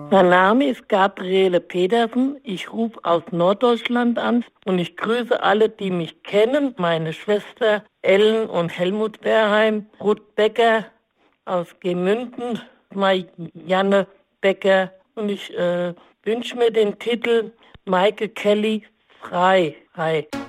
Mein Name ist Gabriele Petersen. Ich rufe aus Norddeutschland an und ich grüße alle, die mich kennen. Meine Schwester Ellen und Helmut Berheim, Ruth Becker aus Gemünden, Janne Becker und ich wünsche mir den Titel Michael Kelly frei.